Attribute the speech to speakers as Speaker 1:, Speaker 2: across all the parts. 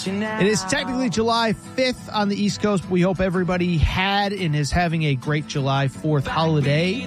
Speaker 1: It is technically July 5th on the East Coast. We hope everybody had and is having a great July 4th holiday.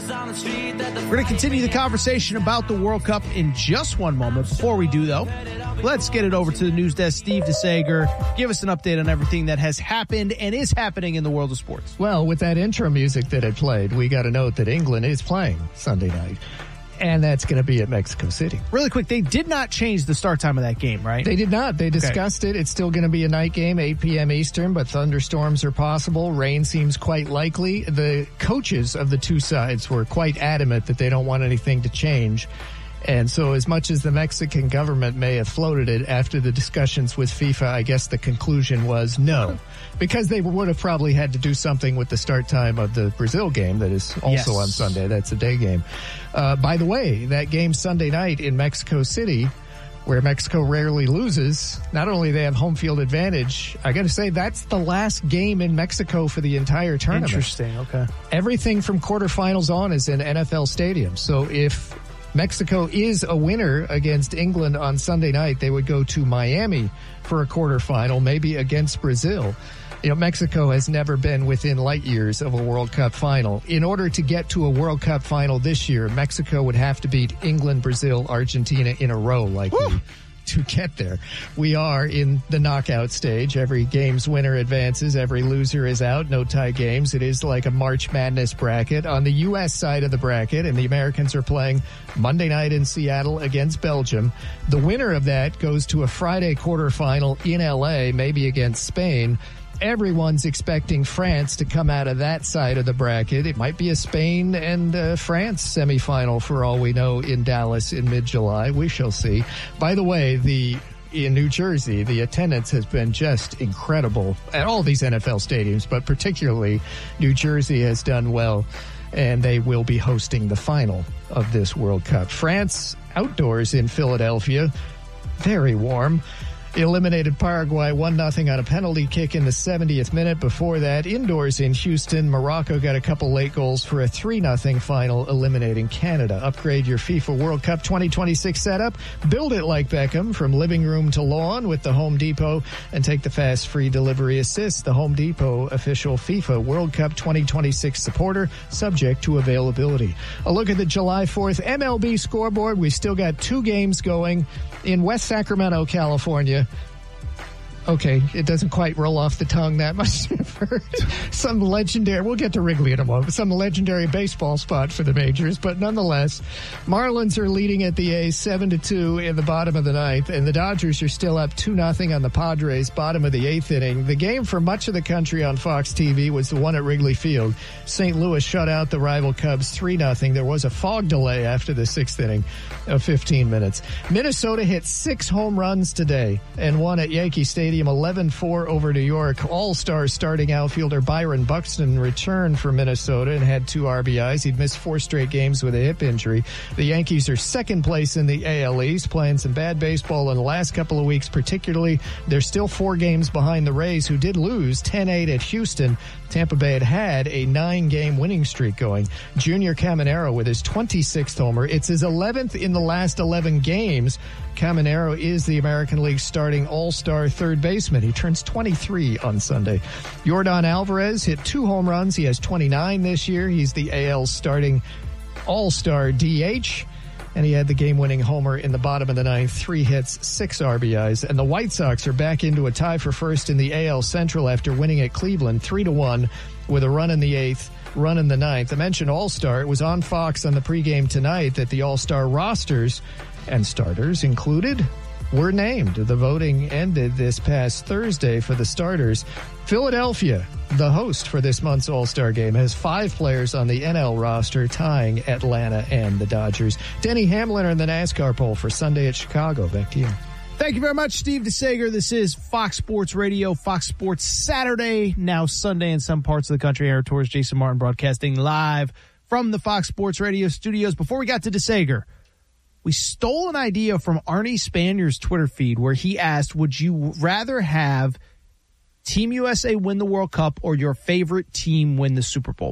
Speaker 1: We're going to continue the conversation about the World Cup in just one moment. Before we do, though, let's get it over to the news desk. Steve DeSager, give us an update on everything that has happened and is happening in the world of sports.
Speaker 2: Well, with that intro music that it played, we got to note that England is playing Sunday night. And that's going to be at Mexico City.
Speaker 1: Really quick, they did not change the start time of that game, right?
Speaker 2: They did not. They discussed it. It's still going to be a night game, 8 p.m. Eastern, but thunderstorms are possible. Rain seems quite likely. The coaches of the two sides were quite adamant that they don't want anything to change. And so as much as the Mexican government may have floated it after the discussions with FIFA, I guess the conclusion was no. Because they would have probably had to do something with the start time of the Brazil game that is also on Sunday. That's a day game. By the way, that game Sunday night in Mexico City, where Mexico rarely loses, not only they have home field advantage, I got to say that's the last game in Mexico for the entire tournament.
Speaker 1: Interesting, okay.
Speaker 2: Everything from quarterfinals on is in NFL stadiums. So if Mexico is a winner against England on Sunday night, they would go to Miami for a quarterfinal, maybe against Brazil. You know, Mexico has never been within light years of a World Cup final. In order to get to a World Cup final this year, Mexico would have to beat England, Brazil, Argentina in a row likely to get there. We are in the knockout stage. Every game's winner advances. Every loser is out. No tie games. It is like a March Madness bracket. On the U.S. side of the bracket, and the Americans are playing Monday night in Seattle against Belgium. The winner of that goes to a Friday quarterfinal in L.A., maybe against Spain. Everyone's expecting France to come out of that side of the bracket. It might be a Spain and France semifinal for all we know in Dallas in mid-July. We shall see. By the way, in New Jersey, the attendance has been just incredible at all these NFL stadiums, but particularly New Jersey has done well, and they will be hosting the final of this World Cup. France outdoors in Philadelphia, very warm. Eliminated Paraguay 1-0 on a penalty kick in the 70th minute. Before that, indoors in Houston, Morocco got a couple late goals for a 3-0 final, eliminating Canada. Upgrade your FIFA World Cup 2026 setup. Build it like Beckham, from living room to lawn with the Home Depot, and take the fast free delivery assist. The Home Depot official FIFA World Cup 2026 supporter, subject to availability. A look at the July 4th MLB scoreboard. We still got 2 games going in West Sacramento, California. Okay, it doesn't quite roll off the tongue that much for some legendary, we'll get to Wrigley in a moment, some legendary baseball spot for the majors, but nonetheless, Marlins are leading at the A's 7-2 in the bottom of the 9th, and the Dodgers are still up 2-0 on the Padres, bottom of the 8th inning. The game for much of the country on Fox TV was the one at Wrigley Field. St. Louis shut out the rival Cubs 3-0. There was a fog delay after the 6th inning of 15 minutes. Minnesota hit 6 home runs today and won at Yankee Stadium 11-4 over New York. All-Star starting outfielder Byron Buxton returned for Minnesota and had 2 RBIs. He'd missed 4 straight games with a hip injury. The Yankees are second place in the AL East, playing some bad baseball in the last couple of weeks particularly. They're still 4 games behind the Rays, who did lose 10-8 at Houston. Tampa Bay had a 9-game winning streak going. Junior Caminero with his 26th homer. It's his 11th in the last 11 games. Caminero is the American League starting all-star third baseman. He turns 23 on Sunday. Yordan Alvarez hit 2 home runs. He has 29 this year. He's the AL starting all-star DH. And he had the game-winning homer in the bottom of the 9th, 3 hits, 6 RBIs. And the White Sox are back into a tie for first in the AL Central after winning at Cleveland 3-1 with a run in the 8th, run in the 9th. I mentioned All-Star. It was on Fox on the pregame tonight that the All-Star rosters and starters included were named. The voting ended this past Thursday for the starters. Philadelphia, the host for this month's All-Star game, has 5 players on the NL roster, tying Atlanta and the Dodgers. Denny Hamlin in the NASCAR poll for Sunday at Chicago. Back to you.
Speaker 1: Thank you very much, Steve DeSager. This is Fox Sports Radio, Fox Sports Saturday, now Sunday in some parts of the country. Aaron Torres, Jason Martin broadcasting live from the Fox Sports Radio studios. Before we got to DeSager, we stole an idea from Arnie Spanier's Twitter feed where he asked, would you rather have Team USA win the World Cup or your favorite team win the Super Bowl?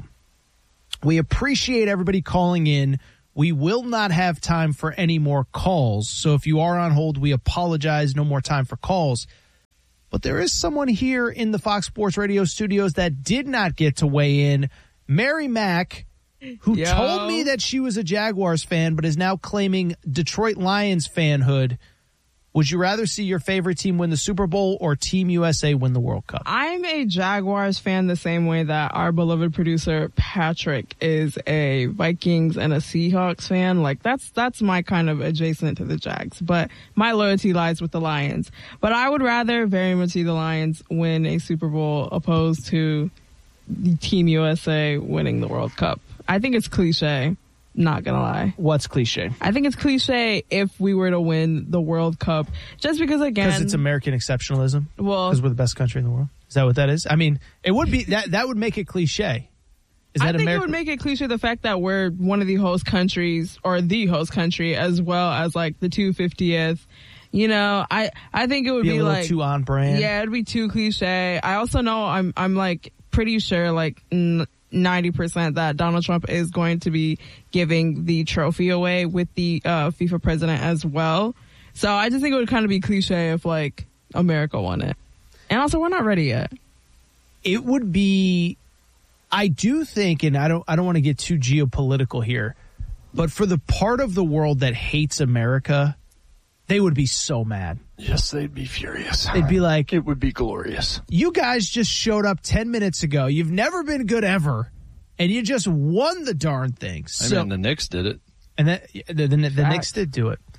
Speaker 1: We appreciate everybody calling in. We will not have time for any more calls. So if you are on hold, we apologize. No more time for calls. But there is someone here in the Fox Sports Radio studios that did not get to weigh in. Mary Mack, who told me that she was a Jaguars fan but is now claiming Detroit Lions fanhood. Would you rather see your favorite team win the Super Bowl or Team USA win the World Cup?
Speaker 3: I'm a Jaguars fan the same way that our beloved producer Patrick is a Vikings and a Seahawks fan. Like that's my kind of adjacent to the Jags, but my loyalty lies with the Lions. But I would rather very much see the Lions win a Super Bowl opposed to the Team USA winning the World Cup. I think it's cliche. Not gonna lie.
Speaker 1: What's cliche?
Speaker 3: I think it's cliche if we were to win the World Cup, just because
Speaker 1: because it's American exceptionalism.
Speaker 3: Well,
Speaker 1: because we're the best country in the world. Is that what that is? I mean, it would be that would make it cliche.
Speaker 3: I think it would make it cliche the fact that we're one of the host countries or the host country as well as like the 250th. You know, I think it would be
Speaker 1: a little
Speaker 3: like
Speaker 1: too on brand.
Speaker 3: Yeah, it'd be too cliche. I also know I'm like pretty sure like 90% that Donald Trump is going to be giving the trophy away with the FIFA president as well. So I just think it would kind of be cliche if like America won it. And also we're not ready yet.
Speaker 1: It would be, I do think, and I don't want to get too geopolitical here, but for the part of the world that hates America, they would be so mad.
Speaker 4: Yes, they'd be furious.
Speaker 1: They'd be like,
Speaker 4: it would be glorious.
Speaker 1: You guys just showed up 10 minutes ago. You've never been good ever, and you just won the darn thing. So,
Speaker 4: I mean, the Knicks did it.
Speaker 1: And the Knicks did do it.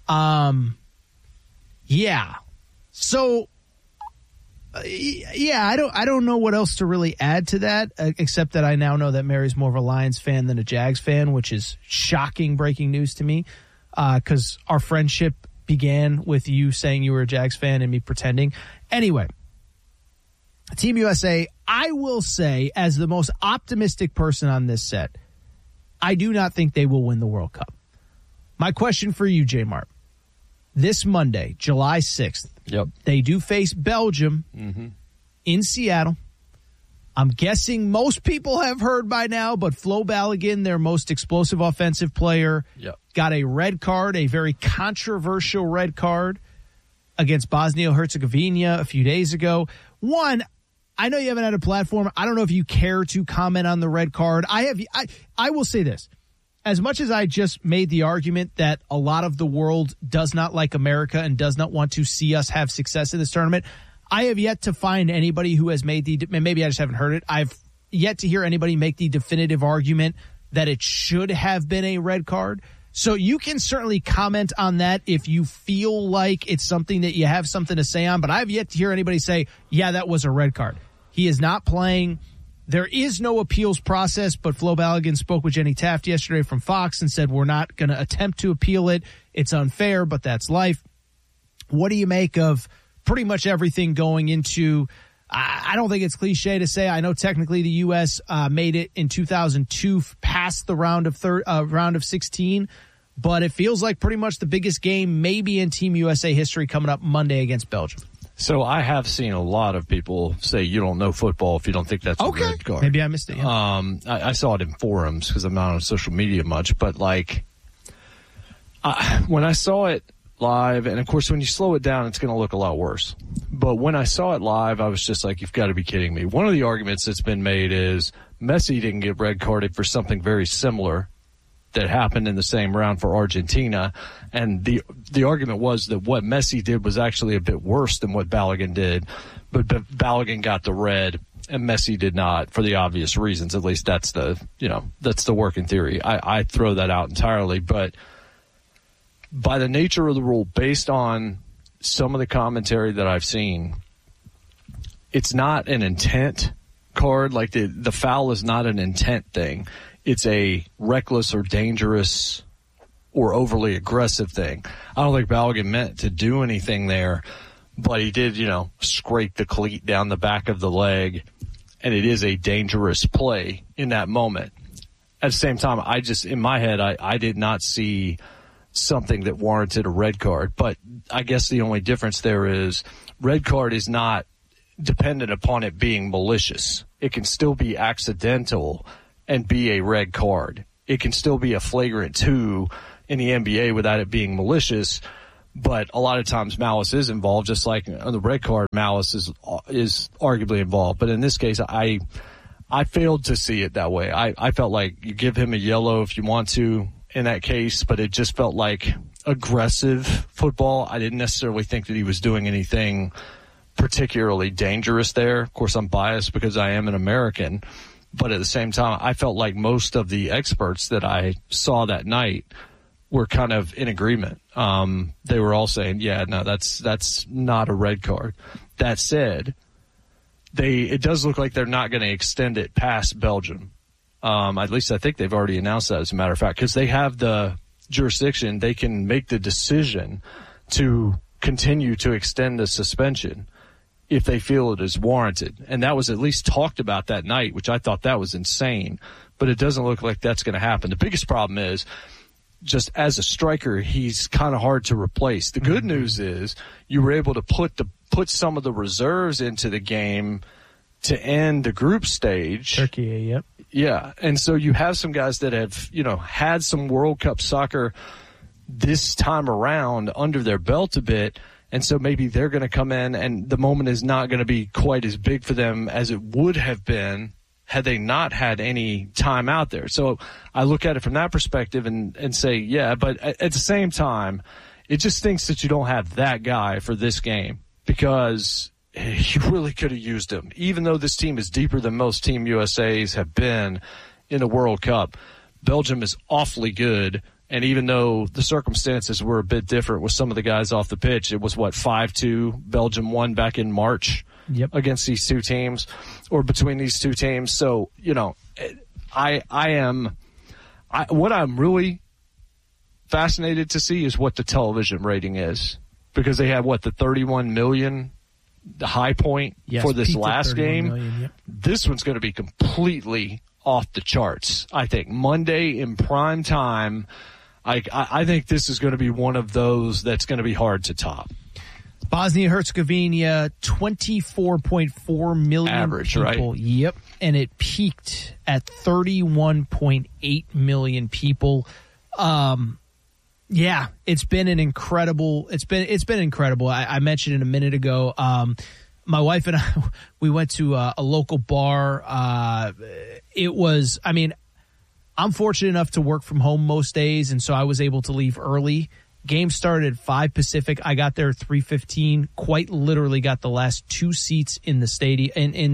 Speaker 1: Yeah. So, yeah, I don't know what else to really add to that, except that I now know that Mary's more of a Lions fan than a Jags fan, which is shocking breaking news to me, because our friendship began with you saying you were a Jags fan and me pretending. Anyway, Team USA, I will say, as the most optimistic person on this set, I do not think they will win the World Cup. My question for you, J Mart, this Monday, July 6th, they do face Belgium in Seattle. I'm guessing most people have heard by now, but Flo Balogun, their most explosive offensive player, got a red card, a very controversial red card against Bosnia-Herzegovina a few days ago. One, I know you haven't had a platform. I don't know if you care to comment on the red card. I will say this. As much as I just made the argument that a lot of the world does not like America and does not want to see us have success in this tournament, I have yet to find anybody who has made maybe I just haven't heard it. I've yet to hear anybody make the definitive argument that it should have been a red card. So you can certainly comment on that if you feel like it's something that you have something to say on, but I've yet to hear anybody say, yeah, that was a red card. He is not playing. There is no appeals process, but Flo Balogun spoke with Jenny Taft yesterday from Fox and said, we're not going to attempt to appeal it. It's unfair, but that's life. What do you make of pretty much everything going into, I don't think it's cliche to say, I know technically the U.S. Made it in 2002 past the round of 16, but it feels like pretty much the biggest game maybe in Team USA history coming up Monday against Belgium.
Speaker 4: So I have seen a lot of people say you don't know football if you don't think that's a red card.
Speaker 1: Maybe I missed it. Yeah.
Speaker 4: I saw it in forums because I'm not on social media much, but like when I saw it live, and of course when you slow it down, it's going to look a lot worse. But when I saw it live, I was just like, you've got to be kidding me. One of the arguments that's been made is Messi didn't get red carded for something very similar that happened in the same round for Argentina. And the argument was that what Messi did was actually a bit worse than what Balogun did. But Balogun got the red and Messi did not for the obvious reasons. At least that's the working theory. I throw that out entirely. But by the nature of the rule, based on some of the commentary that I've seen, it's not an intent card. Like the foul is not an intent thing. It's a reckless or dangerous or overly aggressive thing. I don't think Balogun meant to do anything there, but he did, scrape the cleat down the back of the leg, and it is a dangerous play in that moment. At the same time, in my head, I did not see something that warranted a red card. But I guess the only difference there is red card is not dependent upon it being malicious. It can still be accidental and be a red card. It can still be a flagrant 2 in the NBA without it being malicious, But a lot of times malice is involved, just like on the red card, malice is arguably involved. But in this case, I failed to see it that way. I felt like you give him a yellow if you want to in that case, but it just felt like aggressive football. I didn't necessarily think that he was doing anything particularly dangerous there. Of course, I'm biased because I am an American, but at the same time, I felt like most of the experts that I saw that night were kind of in agreement. They were all saying, yeah, no, that's not a red card. That said, it does look like they're not going to extend it past Belgium. At least I think they've already announced that, as a matter of fact, because they have the jurisdiction. They can make the decision to continue to extend the suspension if they feel it is warranted. And that was at least talked about that night, which I thought that was insane. But it doesn't look like that's going to happen. The biggest problem is, just as a striker, he's kind of hard to replace. The good news is you were able to put some of the reserves into the game to end the group stage.
Speaker 1: Turkey, yep.
Speaker 4: Yeah, and so you have some guys that have, had some World Cup soccer this time around under their belt a bit, and so maybe they're going to come in and the moment is not going to be quite as big for them as it would have been had they not had any time out there. So I look at it from that perspective and say, yeah, but at the same time, it just stinks that you don't have that guy for this game, because you really could have used him. Even though this team is deeper than most Team USA's have been in the World Cup, Belgium is awfully good. And even though the circumstances were a bit different with some of the guys off the pitch, it was 5-2, Belgium won back in March. Yep. Against these two teams, or between these two teams. So, what I'm really fascinated to see is what the television rating is, because they have the 31 million, the high point for this last game.
Speaker 1: Million, yep.
Speaker 4: This one's going to be completely off the charts. I think Monday in prime time, I think this is going to be one of those that's going to be hard to top.
Speaker 1: Bosnia-Herzegovina, 24.4 million
Speaker 4: average,
Speaker 1: people.
Speaker 4: Right?
Speaker 1: Yep. And it peaked at 31.8 million people. Yeah, it's been an incredible, it's been incredible. I mentioned it a minute ago. My wife and I, we went to a local bar. I'm fortunate enough to work from home most days, and so I was able to leave early. Game started at 5 Pacific. I got there at 3:15. Quite literally got the last 2 seats in the stadium, in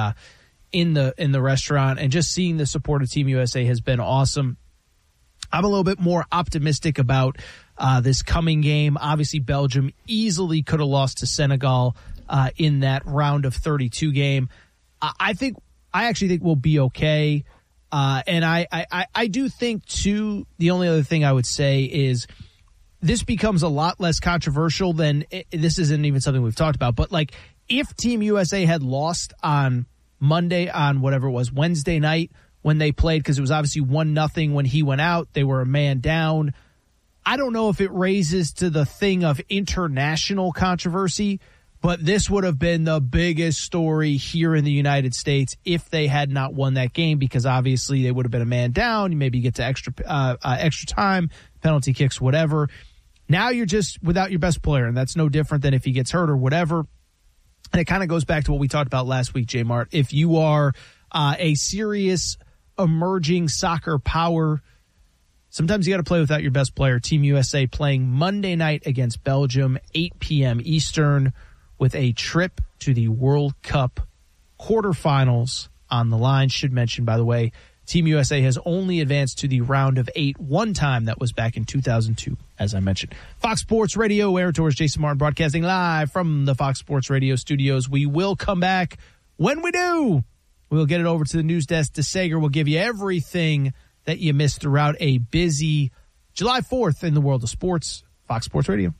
Speaker 1: the restaurant, and just seeing the support of Team USA has been awesome. I'm a little bit more optimistic about this coming game. Obviously, Belgium easily could have lost to Senegal in that round of 32 game. I actually think we'll be okay. And I do think too. The only other thing I would say is, this becomes a lot less controversial than this isn't even something we've talked about. But if Team USA had lost on Monday, on whatever it was, Wednesday night when they played, because it was obviously 1-0 when he went out, they were a man down. I don't know if it raises to the thing of international controversy, but this would have been the biggest story here in the United States if they had not won that game, because obviously they would have been a man down. You maybe get to extra time, penalty kicks, whatever. Now you're just without your best player, and that's no different than if he gets hurt or whatever. And it kind of goes back to what we talked about last week, J-Mart. If you are a serious emerging soccer power, sometimes you got to play without your best player. Team USA playing Monday night against Belgium, 8 p.m. Eastern, with a trip to the World Cup quarterfinals on the line. Should mention, by the way, Team USA has only advanced to the round of 8 one time. That was back in 2002, as I mentioned. Fox Sports Radio, Aaron Torres, Jason Martin, broadcasting live from the Fox Sports Radio studios. We will come back. When we do, we'll get it over to the news desk. DeSager will give you everything that you missed throughout a busy July 4th in the world of sports. Fox Sports Radio.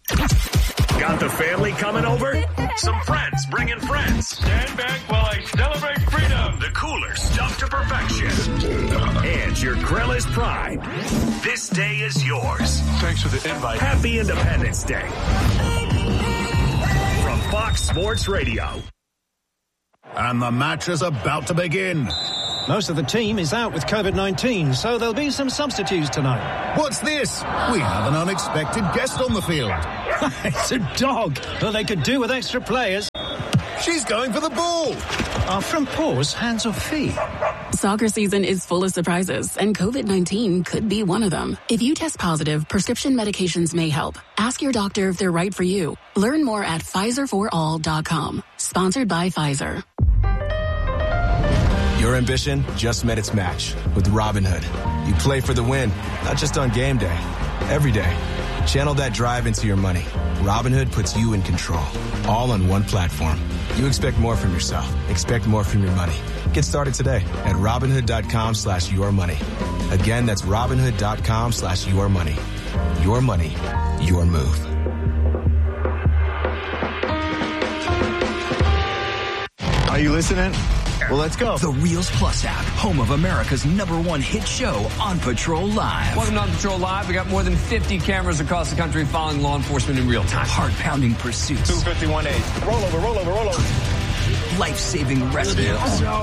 Speaker 5: Got the family coming over? Some friends bringing friends.
Speaker 6: Stand back while I celebrate freedom.
Speaker 5: The cooler stuffed to perfection. And your grill is primed. This day is yours.
Speaker 6: Thanks for the invite.
Speaker 5: Happy Independence Day. From Fox Sports Radio.
Speaker 7: And the match is about to begin. Most of the team is out with COVID-19, so there'll be some substitutes tonight.
Speaker 8: What's this? We have an unexpected guest on the field.
Speaker 7: It's a dog. Well, they could do with extra players.
Speaker 8: She's going for the ball.
Speaker 7: Are front paws hands or feet?
Speaker 9: Soccer season is full of surprises, and COVID-19 could be one of them. If you test positive, prescription medications may help. Ask your doctor if they're right for you. Learn more at PfizerForAll.com. Sponsored by Pfizer.
Speaker 10: Your ambition just met its match with Robinhood. You play for the win, not just on game day, every day. Channel that drive into your money. Robinhood puts you in control, all on one platform. You expect more from yourself. Expect more from your money. Get started today at Robinhood.com/yourmoney. Again, that's Robinhood.com/yourmoney. Your money, your move.
Speaker 11: Are you listening?
Speaker 12: Well, let's go. The Reels Plus app, home of America's #1 hit show, On Patrol Live.
Speaker 13: Welcome to On Patrol Live. We got more than 50 cameras across the country following law enforcement in real time.
Speaker 12: Heart-pounding pursuits.
Speaker 6: 251A. Roll over.
Speaker 12: Life-saving rescues.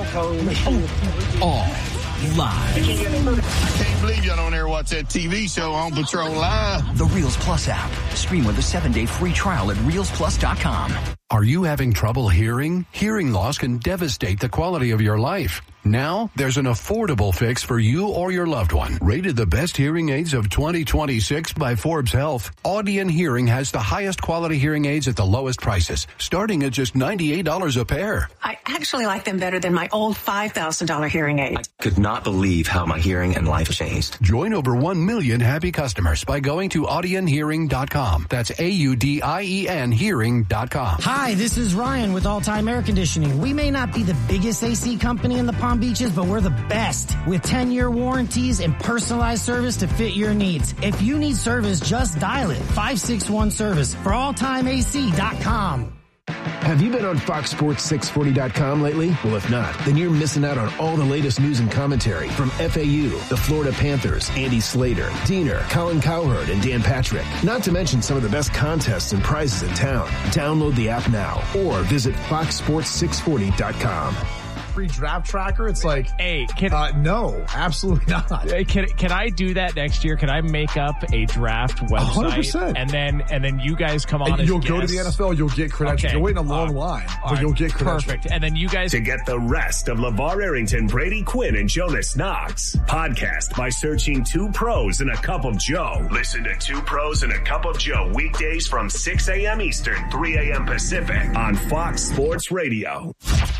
Speaker 12: All live.
Speaker 8: I can't believe y'all don't ever watch that TV show On Patrol Live.
Speaker 12: The Reels Plus app. Stream with a 7-day free trial at ReelsPlus.com.
Speaker 14: Are you having trouble hearing? Hearing loss can devastate the quality of your life. Now, there's an affordable fix for you or your loved one. Rated the best hearing aids of 2026 by Forbes Health, Audion Hearing has the highest quality hearing aids at the lowest prices, starting at just $98 a pair.
Speaker 15: I actually like them better than my old $5,000 hearing aid.
Speaker 16: I could not believe how my hearing and life changed.
Speaker 14: Join over 1 million happy customers by going to audionhearing.com. That's AUDIEN hearing.com.
Speaker 17: Hi, this is Ryan with All Time Air Conditioning. We may not be the biggest AC company in the Palm Beaches, but we're the best with 10-year warranties and personalized service to fit your needs. If you need service, just dial it. 561-SERVICE for alltimeac.com.
Speaker 18: Have you been on FoxSports640.com lately? Well, if not, then you're missing out on all the latest news and commentary from FAU, the Florida Panthers, Andy Slater, Diener, Colin Cowherd, and Dan Patrick. Not to mention some of the best contests and prizes in town. Download the app now or visit FoxSports640.com.
Speaker 19: Free draft tracker. It's like,
Speaker 1: hey,
Speaker 19: no, absolutely not.
Speaker 1: Can I do that next year? Can I make up a draft website
Speaker 19: 100%.
Speaker 1: and then you guys come on?
Speaker 19: And you'll
Speaker 1: as
Speaker 19: go to
Speaker 1: guests?
Speaker 19: the NFL. You'll get credentials.
Speaker 1: Okay.
Speaker 19: You'll wait in a long line, but
Speaker 1: right.
Speaker 19: you'll get credentials.
Speaker 1: Perfect. And then you guys
Speaker 5: to get the rest of LeVar Arrington, Brady Quinn, and Jonas Knox podcast by searching 2 Pros and a Cup of Joe. Listen to 2 Pros and a Cup of Joe weekdays from 6 a.m. Eastern, 3 a.m. Pacific on Fox Sports Radio.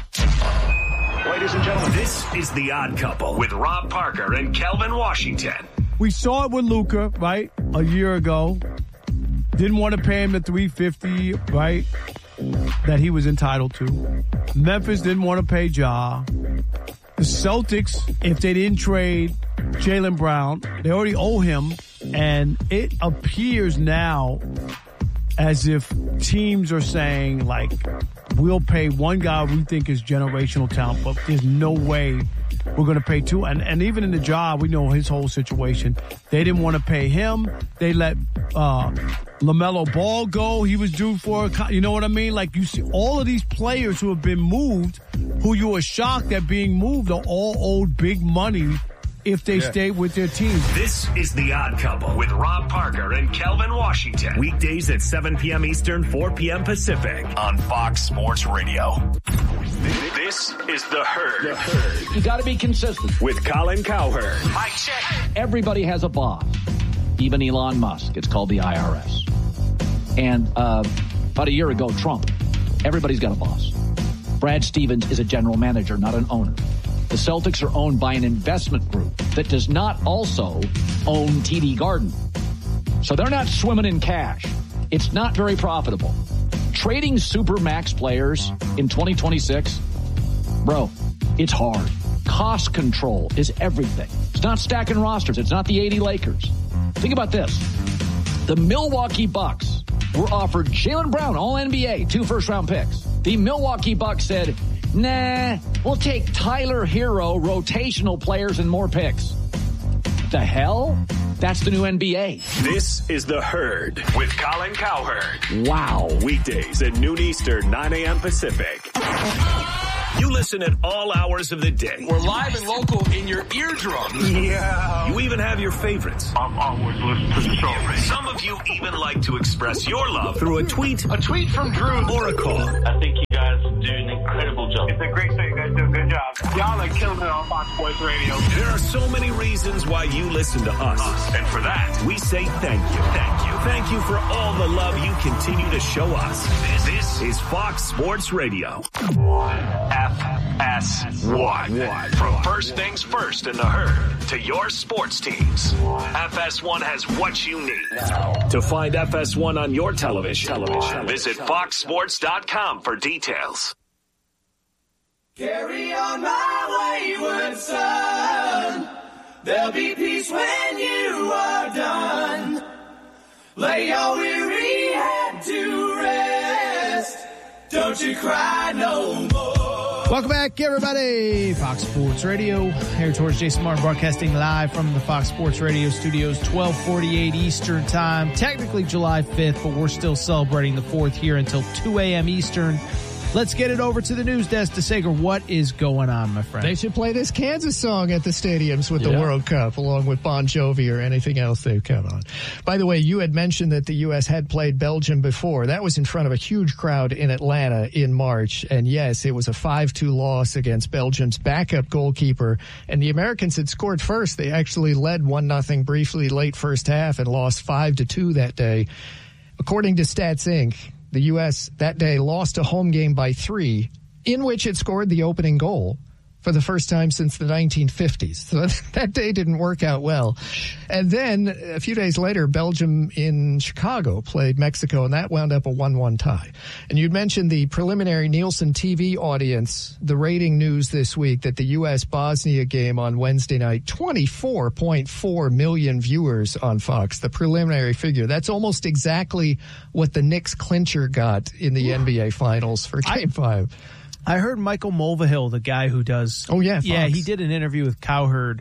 Speaker 5: Ladies and gentlemen, this is The Odd Couple with Rob Parker and Kelvin Washington.
Speaker 1: We saw it with Luka, right, a year ago. Didn't want to pay him the $350, right, that he was entitled to. Memphis didn't want to pay Ja. The Celtics, if they didn't trade Jaylen Brown, they already owe him. And it appears now as if teams are saying, like, we'll pay one guy we think is generational talent, but there's no way we're going to pay 2. And even in the job, we know his whole situation. They didn't want to pay him. They let LaMelo Ball go. He was due for, you know what I mean? Like, you see all of these players who have been moved, who you were shocked at being moved, are all owed big money if they stay with their team.
Speaker 5: This is The Odd Couple with Rob Parker and Kelvin Washington. Weekdays at 7 p.m. Eastern, 4 p.m. Pacific on Fox Sports Radio. This is The Herd.
Speaker 20: You got to be consistent.
Speaker 5: With Colin Cowherd.
Speaker 20: Mike check. Everybody has a boss. Even Elon Musk. It's called the IRS. And about a year ago, Trump. Everybody's got a boss. Brad Stevens is a general manager, not an owner. The Celtics are owned by an investment group that does not also own TD Garden. So they're not swimming in cash. It's not very profitable. Trading Supermax players in 2026, bro, it's hard. Cost control is everything. It's not stacking rosters. It's not the 80 Lakers. Think about this. The Milwaukee Bucks were offered Jaylen Brown, all NBA, 2 first-round picks. The Milwaukee Bucks said, nah, we'll take Tyler Hero, rotational players, and more picks. The hell? That's the new NBA.
Speaker 5: This is The Herd with Colin Cowherd.
Speaker 20: Wow.
Speaker 5: Weekdays at noon Eastern, 9 a.m. Pacific. You listen at all hours of the day.
Speaker 6: We're live and local in your eardrums.
Speaker 5: Yeah. You even have your favorites.
Speaker 6: I'm always listening to the show.
Speaker 5: Some of you even like to express your love through a tweet
Speaker 6: from Drew,
Speaker 5: or a call.
Speaker 21: I think you guys do an incredible job.
Speaker 6: It's a great show. You guys do a good job. Y'all are killing it on Fox Sports Radio.
Speaker 5: There are so many reasons why you listen to us. And for that, we say thank you. Thank you. Thank you for all the love you continue to show us. This is Fox Sports Radio. FS1. From first things first in the herd to your sports teams, FS1 has what you need. To find FS1 on your television, visit foxsports.com for details.
Speaker 22: Carry on my wayward son. There'll be peace when you are done. Lay your weary head to rest. Don't you cry no more.
Speaker 1: Welcome back, everybody. Fox Sports Radio. Here towards Jason Martin, broadcasting live from the Fox Sports Radio studios, 12:48 Eastern Time. Technically July 5th, but we're still celebrating the 4th here until 2 a.m. Eastern. Let's get it over to the news desk. DeSager, what is going on, my friend?
Speaker 2: They should play this Kansas song at the stadiums with the World Cup, along with Bon Jovi or anything else they've come on. By the way, you had mentioned that the U.S. had played Belgium before. That was in front of a huge crowd in Atlanta in March. And yes, it was a 5-2 loss against Belgium's backup goalkeeper. And the Americans had scored first. They actually led 1-0 briefly late first half and lost 5-2 that day. According to Stats Inc., the U.S. that day lost a home game by 3, in which it scored the opening goal for the first time since the 1950s. So that day didn't work out well. And then a few days later, Belgium in Chicago played Mexico, and that wound up a 1-1 tie. And you'd mentioned the preliminary Nielsen TV audience, the rating news this week that the U.S.-Bosnia game on Wednesday night, 24.4 million viewers on Fox, the preliminary figure. That's almost exactly what the Knicks clincher got in the NBA Finals for Game 5.
Speaker 1: I heard Michael Mulvihill, the guy who does...
Speaker 2: Oh, yeah, Fox.
Speaker 1: Yeah, he did an interview with Cowherd.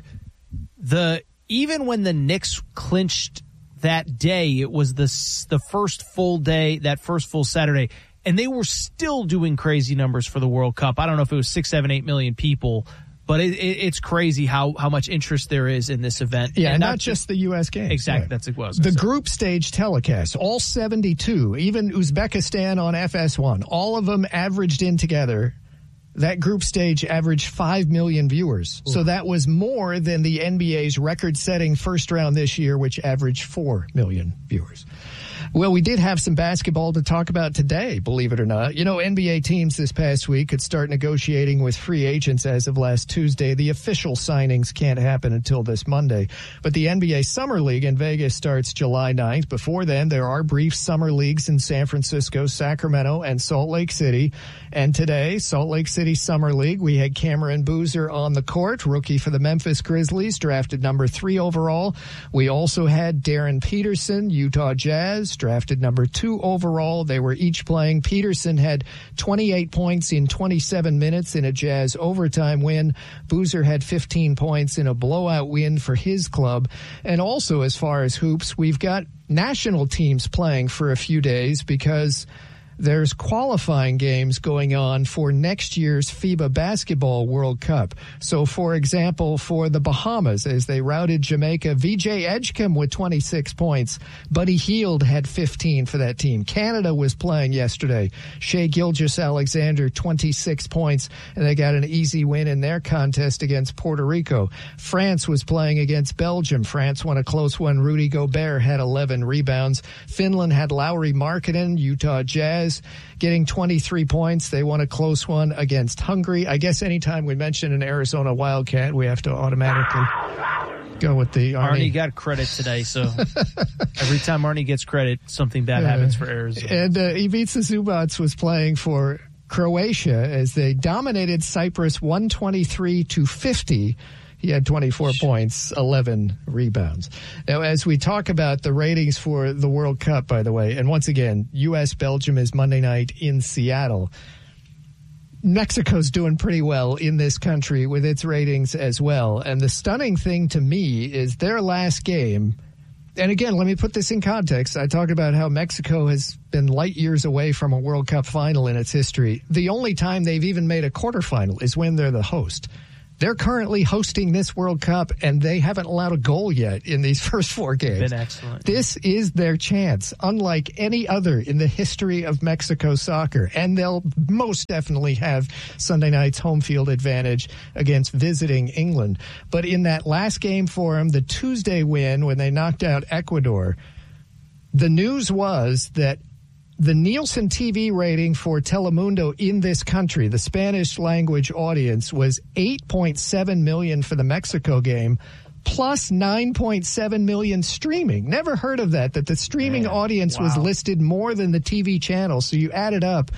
Speaker 1: Even when the Knicks clinched that day, it was the first full day, that first full Saturday, and they were still doing crazy numbers for the World Cup. I don't know if it was 6, 7, 8 million people, but it's crazy how much interest there is in this event.
Speaker 2: Yeah, and not just the U.S. games.
Speaker 1: Exactly,
Speaker 2: right.
Speaker 1: That's what it was.
Speaker 2: The group stage telecast, all 72, even Uzbekistan on FS1, all of them averaged in together. That group stage averaged 5 million viewers. Ooh. So that was more than the NBA's record-setting first round this year, which averaged 4 million viewers. Well, we did have some basketball to talk about today, believe it or not. You know, NBA teams this past week could start negotiating with free agents as of last Tuesday. The official signings can't happen until this Monday. But the NBA Summer League in Vegas starts July 9th. Before then, there are brief summer leagues in San Francisco, Sacramento, and Salt Lake City. And today, Salt Lake City Summer League, we had Cameron Boozer on the court, rookie for the Memphis Grizzlies, drafted number 3 overall. We also had Darren Peterson, Utah Jazz, drafted number 2 overall. They were each playing. Peterson had 28 points in 27 minutes in a Jazz overtime win. Boozer had 15 points in a blowout win for his club. And also, as far as hoops, we've got national teams playing for a few days because there's qualifying games going on for next year's FIBA Basketball World Cup. So, for example, for the Bahamas, as they routed Jamaica, VJ Edgecombe with 26 points. Buddy Hield had 15 for that team. Canada was playing yesterday. Shai Gilgeous-Alexander, 26 points, and they got an easy win in their contest against Puerto Rico. France was playing against Belgium. France won a close one. Rudy Gobert had 11 rebounds. Finland had Lauri Markkanen, Utah Jazz, getting 23 points. They won a close one against Hungary. I guess anytime we mention an Arizona Wildcat, we have to automatically go with the Arnie.
Speaker 1: Arnie got credit today, so every time Arnie gets credit, something bad happens for Arizona.
Speaker 2: And Ivica Zubac was playing for Croatia as they dominated Cyprus 123-50. He had 24 points, 11 rebounds. Now, as we talk about the ratings for the World Cup, by the way, and once again, U.S.-Belgium is Monday night in Seattle. Mexico's doing pretty well in this country with its ratings as well. And the stunning thing to me is their last game And again, let me put this in context. I talked about how Mexico has been light years away from a World Cup final in its history. The only time they've even made a quarterfinal is when they're the host. They're currently hosting this World Cup, and they haven't allowed a goal yet in these first 4 games.
Speaker 1: Been excellent.
Speaker 2: This is their chance, unlike any other in the history of Mexico soccer. And they'll most definitely have Sunday night's home field advantage against visiting England. But in that last game for them, the Tuesday win when they knocked out Ecuador, the news was that the Nielsen TV rating for Telemundo in this country, the Spanish language audience, was 8.7 million for the Mexico game, plus 9.7 million streaming. Never heard of that the streaming audience was listed more than the TV channel. So you added up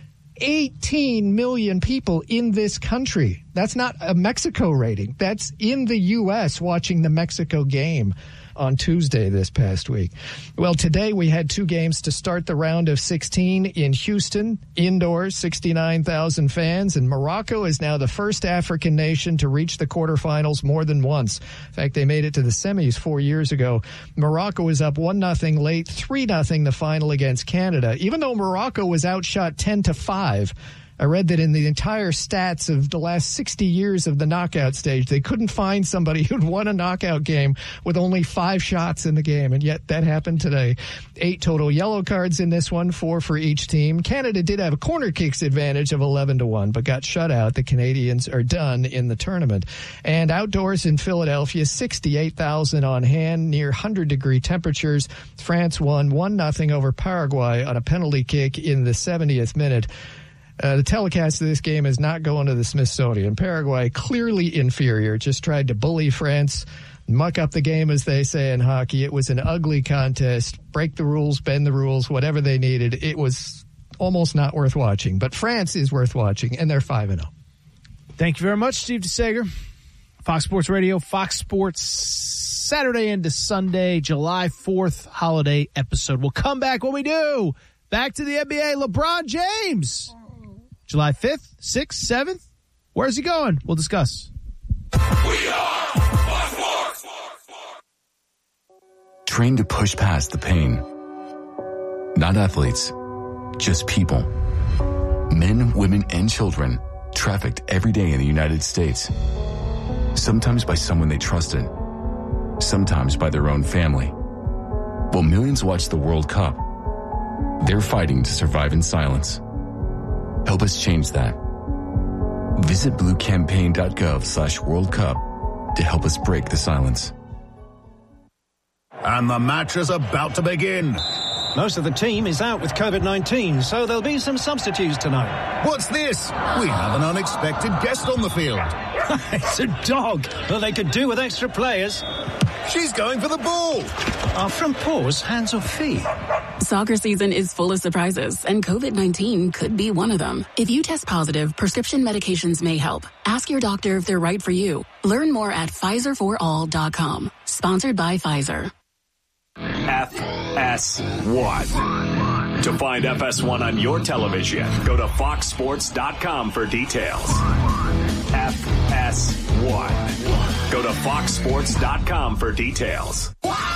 Speaker 2: 18 million people in this country. That's not a Mexico rating. That's in the U.S. watching the Mexico game on Tuesday this past week. Well, today we had 2 games to start the round of 16 in Houston, indoors, 69,000 fans, and Morocco is now the first African nation to reach the quarterfinals more than once. In fact, they made it to the semis 4 years ago. Morocco was up 1-0 late, 3-0 the final against Canada. Even though Morocco was outshot 10-5, I read that in the entire stats of the last 60 years of the knockout stage, they couldn't find somebody who'd won a knockout game with only 5 shots in the game, and yet that happened today. 8 total yellow cards in this one, 4 for each team. Canada did have a corner kicks advantage of 11-1, but got shut out. The Canadians are done in the tournament. And outdoors in Philadelphia, 68,000 on hand, near 100-degree temperatures. France won 1-0 over Paraguay on a penalty kick in the 70th minute. The telecast of this game is not going to the Smithsonian. Paraguay, clearly inferior, just tried to bully France, muck up the game, as they say in hockey. It was an ugly contest. Break the rules, bend the rules, whatever they needed. It was almost not worth watching. But France is worth watching, and they're 5-0.
Speaker 1: Thank you very much, Steve DeSager. Fox Sports Radio, Fox Sports Saturday into Sunday, July 4th holiday episode. We'll come back when we do. Back to the NBA, LeBron James. July 5th, 6th, 7th? Where's he going? We'll discuss.
Speaker 3: We are Fox Sports. Trained to push past the pain. Not athletes, just people. Men, women, and children trafficked every day in the United States. Sometimes by someone they trusted. Sometimes by their own family. While millions watch the World Cup, they're fighting to survive in silence. Help us change that. Visit bluecampaign.gov/World Cup to help us break the silence.
Speaker 5: And the match is about to begin.
Speaker 7: Most of the team is out with COVID-19, so there'll be some substitutes tonight.
Speaker 8: What's this? We have an unexpected guest on the field.
Speaker 7: It's a dog. Well, they could do with extra players.
Speaker 8: She's going for the ball.
Speaker 7: Are front paws hands or feet?
Speaker 9: Soccer season is full of surprises, and COVID-19 could be one of them. If you test positive, prescription medications may help. Ask your doctor if they're right for you. Learn more at PfizerForAll.com. Sponsored by Pfizer.
Speaker 5: FS1. To find FS1 on your television, go to foxsports.com for details. FS1. Go to foxsports.com for details.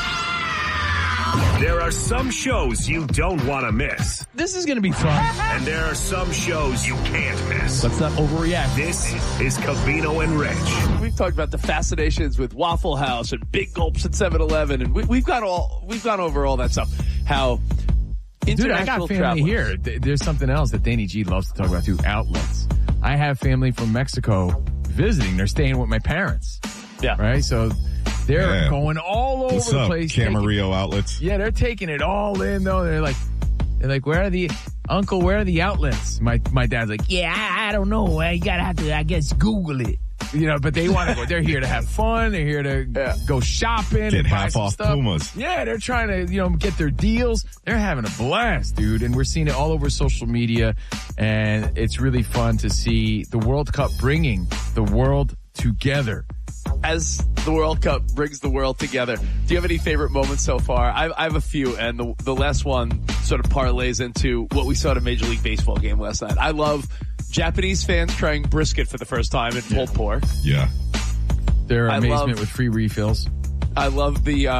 Speaker 5: There are some shows you don't want to miss.
Speaker 1: This is going to be fun.
Speaker 5: And there are some shows you can't miss.
Speaker 1: Let's not overreact.
Speaker 5: This is Covino and Rich.
Speaker 4: We've talked about the fascinations with Waffle House and Big Gulps at 7-Eleven, and we've gone over all that stuff. How
Speaker 23: Dude, I got family
Speaker 4: travelers.
Speaker 23: here. There's something else that Danny G loves to talk about too, outlets. I have family from Mexico visiting. They're staying with my parents.
Speaker 4: Yeah.
Speaker 23: Right? So they're going all over the place.
Speaker 24: Camarillo outlets.
Speaker 23: Yeah, they're taking it all in though. They're like, where are the outlets? My dad's like, yeah, I don't know. I guess Google it. You know, but they want to go. They're here to have fun. They're here to go shopping.
Speaker 24: Get
Speaker 23: and buy
Speaker 24: half
Speaker 23: some
Speaker 24: off
Speaker 23: stuff.
Speaker 24: Pumas.
Speaker 23: Yeah, they're trying to, get their deals. They're having a blast, dude. And we're seeing it all over social media. And it's really fun to see the World Cup bringing the world together.
Speaker 4: As the World Cup brings the world together, do you have any favorite moments so far? I have a few, and the last one sort of parlays into what we saw at a Major League Baseball game last night. I love Japanese fans trying brisket for the first time in pulled pork.
Speaker 24: Yeah.
Speaker 23: Their amazement with free refills.
Speaker 4: I love the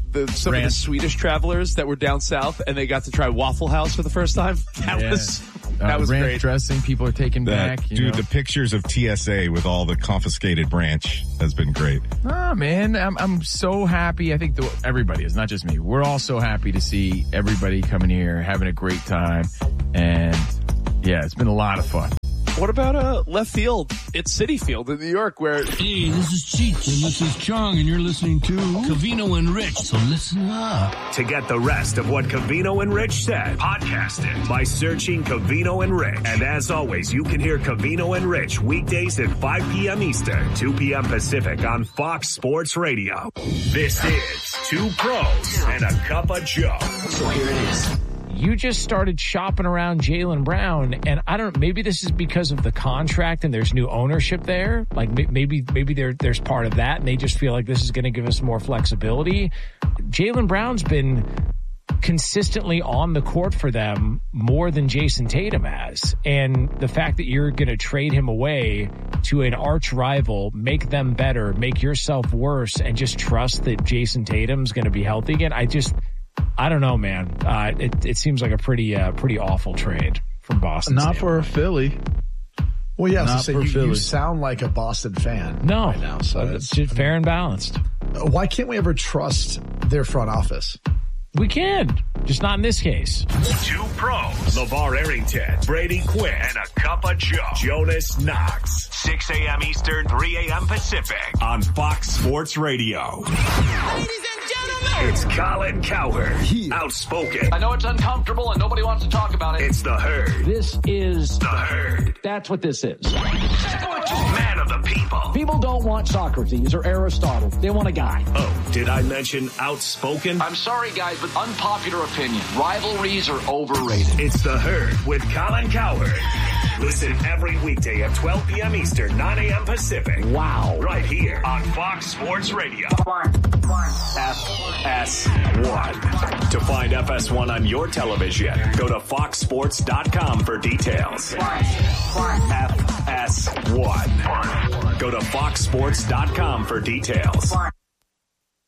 Speaker 4: some of the Swedish travelers that were down south and they got to try Waffle House for the first time. That was
Speaker 23: ranch
Speaker 4: great.
Speaker 23: dressing people are taking back.
Speaker 10: Dude, the pictures of TSA with all the confiscated ranch has been great.
Speaker 23: Oh man, I'm so happy. I think everybody is, not just me. We're all so happy to see everybody coming here, having a great time, and yeah, it's been a lot of fun.
Speaker 4: What about left field? It's Citi Field in New York where...
Speaker 11: Hey, this is Cheech and this is Chong and you're listening to Covino and Rich, so listen up.
Speaker 5: To get the rest of what Covino and Rich said, podcast it by searching Covino and Rich. And as always, you can hear Covino and Rich weekdays at 5 p.m. Eastern, 2 p.m. Pacific on Fox Sports Radio. This is Two Pros and a Cup of Joe.
Speaker 11: So here it is.
Speaker 1: You just started shopping around Jaylen Brown, and I don't know, maybe this is because of the contract and there's new ownership there. Like maybe there's part of that and they just feel like this is going to give us more flexibility. Jaylen Brown's been consistently on the court for them more than Jason Tatum has. And the fact that you're going to trade him away to an arch rival, make them better, make yourself worse, and just trust that Jason Tatum's going to be healthy again. I don't know, man. It seems like a pretty awful trade from Boston.
Speaker 19: Not for Philly. Well, yes, you
Speaker 1: Philly.
Speaker 19: sound like a Boston fan.
Speaker 1: No,
Speaker 19: right now, so
Speaker 1: it's fair and balanced.
Speaker 19: Why can't we ever trust their front office?
Speaker 1: We can, just not in this case.
Speaker 5: Two Pros, LeVar Arrington, Brady Quinn, and a Cup of Joe, Jonas Knox. 6 a.m. Eastern, 3 a.m. Pacific on Fox Sports Radio. It's Colin Cowherd, outspoken.
Speaker 20: I know it's uncomfortable and nobody wants to talk about it.
Speaker 5: It's the Herd.
Speaker 20: This is
Speaker 5: the Herd.
Speaker 20: That's what this is.
Speaker 5: Man of the people.
Speaker 20: People don't want Socrates or Aristotle. They want a guy.
Speaker 5: Oh, did I mention outspoken?
Speaker 20: I'm sorry, guys, but unpopular opinion. Rivalries are overrated.
Speaker 5: It's the Herd with Colin Cowherd. Listen every weekday at 12 p.m. Eastern, 9 a.m. Pacific.
Speaker 20: Wow.
Speaker 5: Right here on Fox Sports Radio. FS1. To find FS1 on your television, go to foxsports.com for details. FS1. Go to foxsports.com for details.